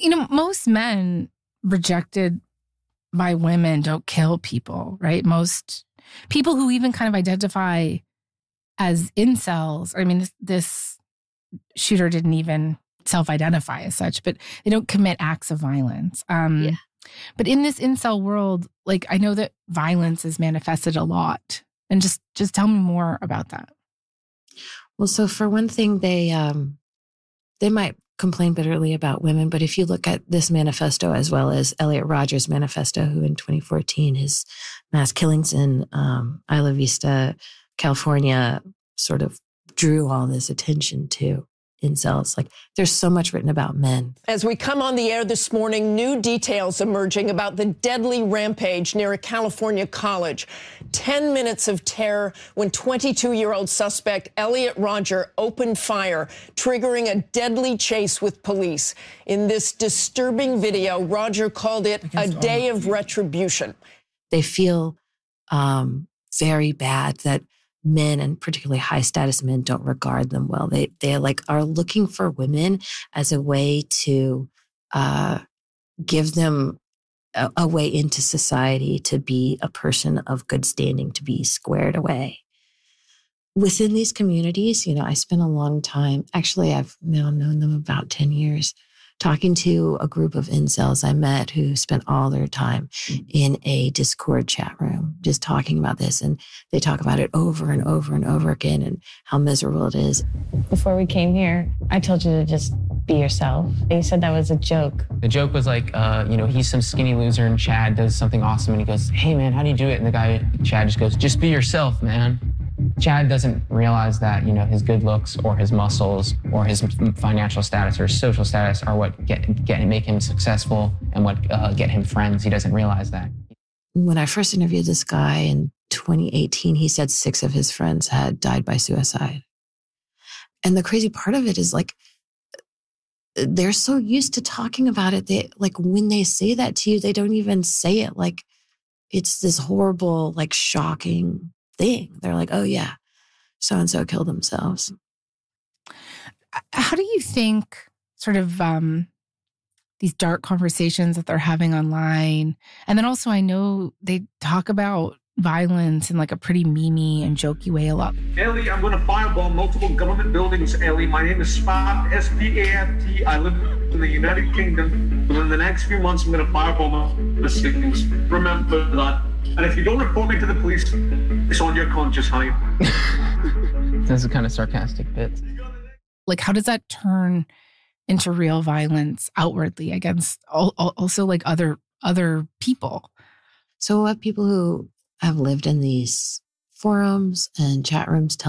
Most men rejected by women don't kill people, right? Most people who even kind of identify as incels, I mean, this shooter didn't even self-identify as such, but they don't commit acts of violence. But in this incel world, like, I know that violence is manifested a lot. And just tell me more about that. Well, so for one thing, they might complain bitterly about women, but if you look at this manifesto as well as Elliot Rodger's manifesto, who in 2014, his mass killings in Isla Vista, California, sort of drew all this attention to incels. Like, there's so much written about men. As we come on the air this morning, new details emerging about the deadly rampage near a California college. 10 minutes of terror when 22-year-old suspect Elliot Rodger opened fire, triggering a deadly chase with police. In this disturbing video, Rodger called it a day of retribution. They feel very bad that men, and particularly high status men, don't regard them well. They like are looking for women as a way to give them a way into society, to be a person of good standing, to be squared away. Within these communities, I spent a long time, actually I've now known them about 10 years, talking to a group of incels I met who spent all their time in a Discord chat room, just talking about this. And they talk about it over and over and over again and how miserable it is. Before we came here, I told you to just be yourself. You said that was a joke. The joke was like, he's some skinny loser and Chad does something awesome. And he goes, hey man, how do you do it? And the guy, Chad, just goes, just be yourself, man. Chad doesn't realize that, his good looks or his muscles or his financial status or social status are what make him successful and what get him friends. He doesn't realize that. When I first interviewed this guy in 2018, he said 6 of his friends had died by suicide. And the crazy part of it is, like, they're so used to talking about it. They, like, when they say that to you, they don't even say it like it's this horrible, like, shocking thing. They're like, oh yeah, so-and-so killed themselves. How do you think sort of these dark conversations that they're having online, and then also I know they talk about violence in like a pretty memey and jokey way a lot. Ellie, I'm going to fireball multiple government buildings, Ellie. My name is Spat, S-P-A-T. I live in the United Kingdom. Within the next few months, I'm going to fireball the cities. Remember that. And if you don't report me to the police, it's on your conscience, honey. This is kind of sarcastic bits. Like, how does that turn into real violence outwardly against also like other people? So what people who have lived in these forums and chat rooms tell